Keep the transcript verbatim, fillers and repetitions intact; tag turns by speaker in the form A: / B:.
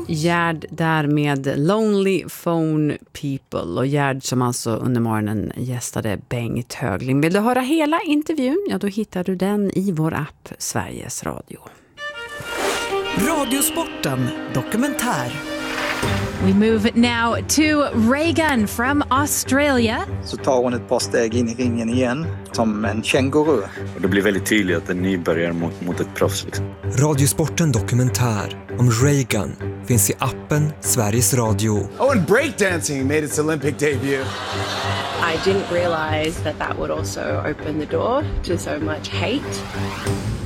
A: Gerd där med Lonely Phone People, och Gerd som alltså under morgonen gästade Bengt Högling. Vill du höra hela intervjun? Ja, då hittar du den i vår app Sveriges Radio.
B: Radiosporten dokumentär.
C: We move now to Reagan from Australia.
D: Så tar hon ett par steg in i ringen igen, som en känguru.
E: Och det blir väldigt tydligt att en nybörjare mot, mot ett proffs. Liksom.
F: Radiosporten dokumentär om Reagan finns i appen Sveriges Radio.
G: Oh, and breakdancing made its Olympic debut.
H: I didn't realize that that would also open the door to so much hate.